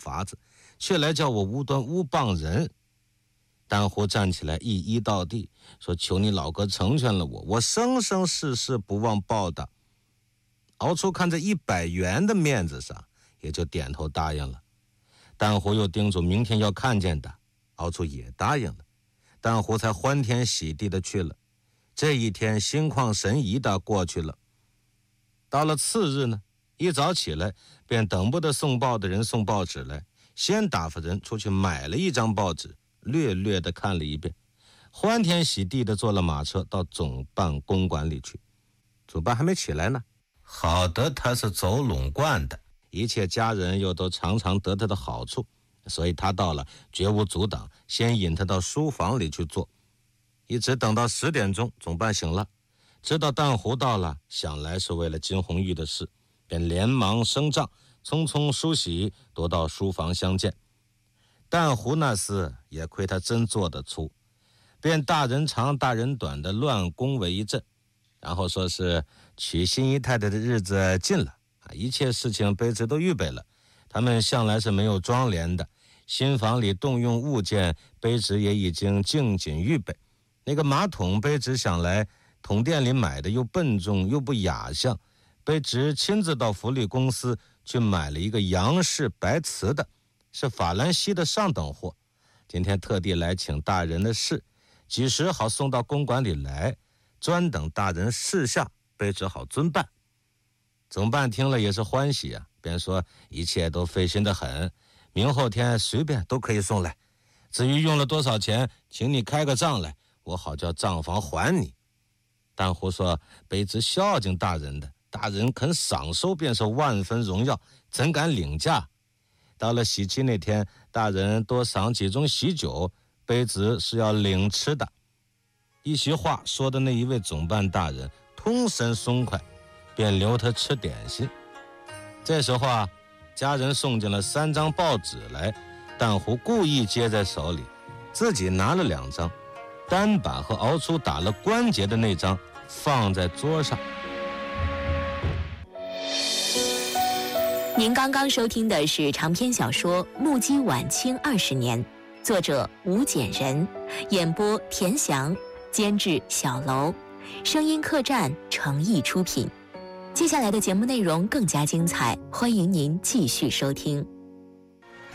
法子，却来叫我无端诬谤人。丹湖站起来一一到地，说求你老哥成全了我，我生生世世不忘报答。敖初看这100元的面子上，也就点头答应了。丹湖又叮嘱明天要看见他，敖初也答应了。丹湖才欢天喜地的去了。这一天心旷神怡的过去了。到了次日呢，一早起来便等不得送报的人送报纸来，先打发人出去买了一张报纸，略略的看了一遍，欢天喜地的坐了马车到总办公馆里去。总办还没起来呢，好得他是走垄惯的，一切家人又都常常得他的好处，所以他到了绝无阻挡，先引他到书房里去坐，一直等到10点钟，总办醒了，知道淡湖到了，想来是为了金红玉的事，便连忙升帐，匆匆梳洗，踱到书房相见。淡湖那厮也亏他真做得粗，便大人长大人短的乱恭维一阵，然后说是娶新姨太太的日子近了，一切事情卑职都预备了，他们向来是没有妆奁的，新房里动用物件卑职也已经敬谨预备，那个马桶卑职想来桶店里买的又笨重又不雅相，卑职亲自到福利公司去买了一个洋式白瓷的，是法兰西的上等货，今天特地来请大人的事，几时好送到公馆里来，专等大人示下，卑职好遵办。总办听了也是欢喜啊，便说一切都费心得很，明后天随便都可以送来，至于用了多少钱，请你开个账来，我好叫账房还你。淡湖说卑职孝敬大人的，大人肯赏收便是万分荣耀，怎敢领价。到了喜期那天，大人多赏几盅喜酒，卑职是要领吃的。一席话说的那一位总办大人通身松快，便留他吃点心。这时候啊，家人送进了3张报纸来，淡湖故意接在手里，自己拿了2张，单把和敖初打了关节的那张放在桌上。 您刚刚收听的是长篇小说《目击晚清20年》，作者吴简人，演播田翔，监制小楼，声音客栈诚意出品。接下来的节目内容更加精彩，欢迎您继续收听。